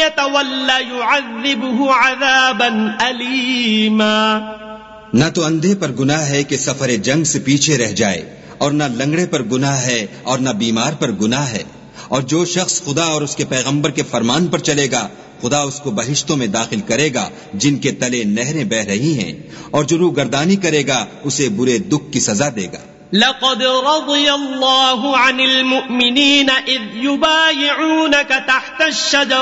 यतवल्ला युअज़्ज़िबहु अज़ाबन अलीमा। न तो अंधे पर गुनाह है कि सफर जंग से पीछे रह जाए, और न लंगड़े पर गुनाह है, और न बीमार पर गुनाह है। और जो शख्स खुदा और उसके पैगंबर के फरमान पर चलेगा, खुदा उसको बहिश्तों में दाखिल करेगा जिनके तले नहरें बह रही हैं, और जो रूगर्दानी करेगा उसे बुरे दुख की सजा देगा। लक़द रज़ियल्लाहु अनिल मुअमिनीन इज़ युबायिऊनक तहत अश-शजर